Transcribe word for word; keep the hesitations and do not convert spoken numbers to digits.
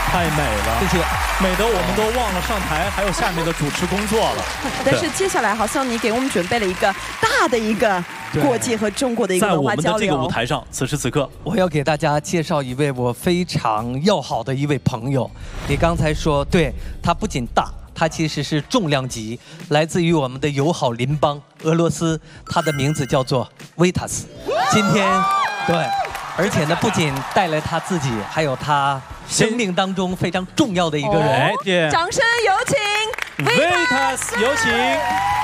太美了， 谢谢， 美得我们都忘了上台还有下面的主持工作了。 但是接下来好像你给我们准备了一个大的一个国际和中国的一个文化交流。在我们的这个舞台上，此时此刻， 我要给大家介绍一位我非常要好的一位朋友。你刚才说，对，他不仅大。 他其实是重量级，来自于我们的友好邻邦俄罗斯，他的名字叫做维塔斯。今天，对，而且呢，不仅带来他自己，还有他生命当中非常重要的一个人。 掌声有请维塔斯，有请。